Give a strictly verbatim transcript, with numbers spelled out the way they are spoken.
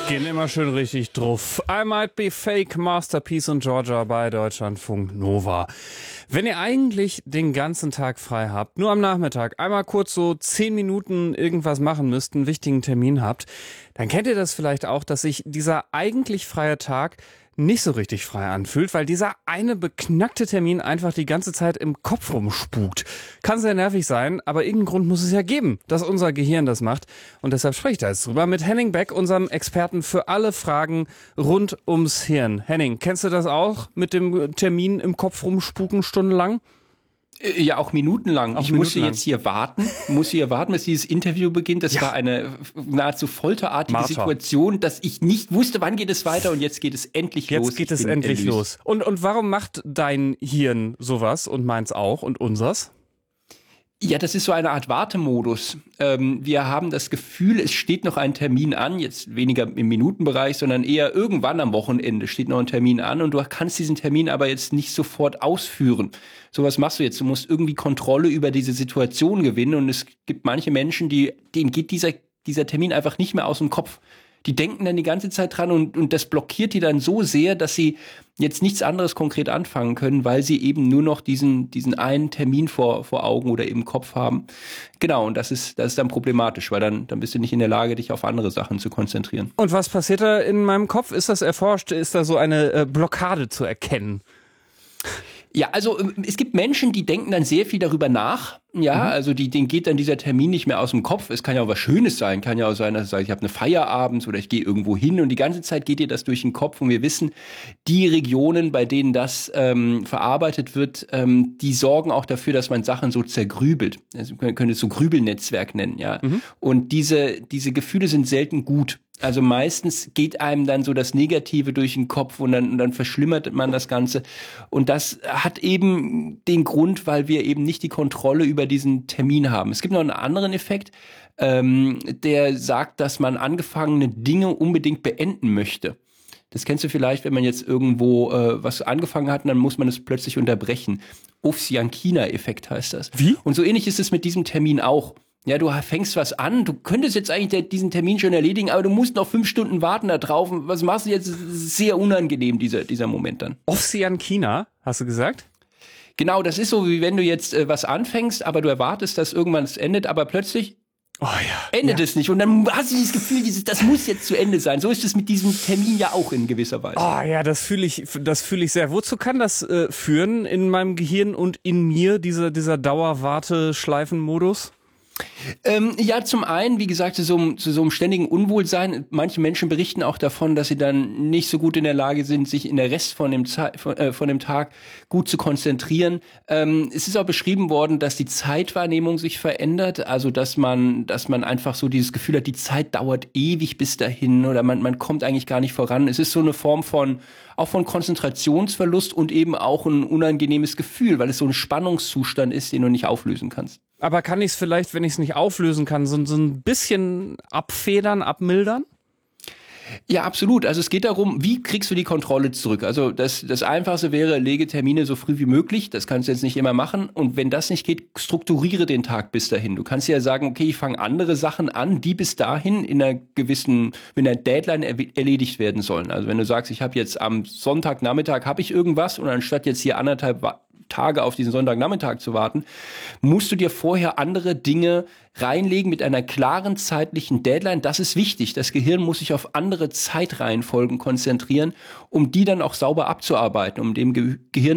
Gehen immer schön richtig drauf. I Might Be Fake, Masterpiece und Georgia bei Deutschlandfunk Nova. Wenn ihr eigentlich den ganzen Tag frei habt, nur am Nachmittag einmal kurz so zehn Minuten irgendwas machen müsst, einen wichtigen Termin habt, dann kennt ihr das vielleicht auch, dass sich dieser eigentlich freie Tag nicht so richtig frei anfühlt, weil dieser eine beknackte Termin einfach die ganze Zeit im Kopf rumspukt. Kann sehr nervig sein, aber irgendeinen Grund muss es ja geben, dass unser Gehirn das macht. Und deshalb spreche ich da jetzt drüber mit Henning Beck, unserem Experten für alle Fragen rund ums Hirn. Henning, kennst du das auch mit dem Termin im Kopf rumspuken stundenlang? Ja, auch minutenlang. Auch ich minutenlang. musste jetzt hier warten, musste hier warten, bis dieses Interview beginnt. Das Ja. war eine nahezu folterartige Marter. Situation, dass ich nicht wusste, wann geht es weiter und jetzt geht es endlich Jetzt los. geht Ich es bin endlich erlöst. los. Und, und warum macht dein Hirn sowas und meins auch und unsers? Ja, das ist so eine Art Wartemodus. Ähm, wir haben das Gefühl, es steht noch ein Termin an, jetzt weniger im Minutenbereich, sondern eher irgendwann am Wochenende steht noch ein Termin an und du kannst diesen Termin aber jetzt nicht sofort ausführen. So was machst du jetzt. Du musst irgendwie Kontrolle über diese Situation gewinnen und es gibt manche Menschen, die, denen geht dieser, dieser Termin einfach nicht mehr aus dem Kopf. Die denken dann die ganze Zeit dran und, und das blockiert die dann so sehr, dass sie jetzt nichts anderes konkret anfangen können, weil sie eben nur noch diesen, diesen einen Termin vor, vor Augen oder im Kopf haben. Genau, und das ist, das ist dann problematisch, weil dann, dann bist du nicht in der Lage, dich auf andere Sachen zu konzentrieren. Und was passiert da in meinem Kopf? Ist das erforscht? Ist da so eine äh, Blockade zu erkennen? Ja, also es gibt Menschen, die denken dann sehr viel darüber nach. Ja, mhm. also die, denen geht dann dieser Termin nicht mehr aus dem Kopf. Es kann ja auch was Schönes sein. Kann ja auch sein, dass ich sage, ich habe eine Feier abends oder ich gehe irgendwo hin und die ganze Zeit geht dir das durch den Kopf. Und wir wissen, die Regionen, bei denen das ähm, verarbeitet wird, ähm, die sorgen auch dafür, dass man Sachen so zergrübelt. Also man könnte es so Grübelnetzwerk nennen, ja. Mhm. Und diese, diese Gefühle sind selten gut. Also meistens geht einem dann so das Negative durch den Kopf und dann, und dann verschlimmert man das Ganze. Und das hat eben den Grund, weil wir eben nicht die Kontrolle über diesen Termin haben. Es gibt noch einen anderen Effekt, ähm, der sagt, dass man angefangene Dinge unbedingt beenden möchte. Das kennst du vielleicht, wenn man jetzt irgendwo äh, was angefangen hat und dann muss man es plötzlich unterbrechen. Ovsiankina-Effekt heißt das. Wie? Und so ähnlich ist es mit diesem Termin auch. Ja, du fängst was an, du könntest jetzt eigentlich der, diesen Termin schon erledigen, aber du musst noch fünf Stunden warten da drauf. Was machst du jetzt? Das ist sehr unangenehm, dieser, dieser Moment dann. Ovsiankina, hast du gesagt? Genau, das ist so, wie wenn du jetzt äh, was anfängst, aber du erwartest, dass irgendwann es endet, aber plötzlich oh, ja. endet ja. es nicht. Und dann hast du dieses Gefühl, dieses, das muss jetzt zu Ende sein. So ist es mit diesem Termin ja auch in gewisser Weise. Oh ja, das fühle ich, das fühle ich sehr. Wozu kann das äh, führen in meinem Gehirn und in mir, dieser, dieser Dauerwarteschleifenmodus? Ähm, ja, zum einen, wie gesagt, zu so, einem, zu so einem ständigen Unwohlsein. Manche Menschen berichten auch davon, dass sie dann nicht so gut in der Lage sind, sich in der Rest von dem, Ze- von, äh, von dem Tag gut zu konzentrieren. Ähm, es ist auch beschrieben worden, dass die Zeitwahrnehmung sich verändert. Also, dass man, dass man einfach so dieses Gefühl hat, die Zeit dauert ewig bis dahin oder man, man kommt eigentlich gar nicht voran. Es ist so eine Form von, auch von Konzentrationsverlust und eben auch ein unangenehmes Gefühl, weil es so ein Spannungszustand ist, den du nicht auflösen kannst. Aber kann ich es vielleicht, wenn ich es nicht auflösen kann, so, so ein bisschen abfedern, abmildern? Ja, absolut. Also es geht darum, wie kriegst du die Kontrolle zurück? Also das, das Einfachste wäre, lege Termine so früh wie möglich. Das kannst du jetzt nicht immer machen. Und wenn das nicht geht, strukturiere den Tag bis dahin. Du kannst ja sagen, okay, ich fange andere Sachen an, die bis dahin in einer gewissen, in einer Deadline er- erledigt werden sollen. Also wenn du sagst, ich habe jetzt am Sonntagnachmittag habe ich irgendwas und anstatt jetzt hier anderthalb Tage auf diesen Sonntagnachmittag zu warten, musst du dir vorher andere Dinge reinlegen mit einer klaren zeitlichen Deadline. Das ist wichtig. Das Gehirn muss sich auf andere Zeitreihenfolgen konzentrieren, um die dann auch sauber abzuarbeiten, um dem Ge- Gehirn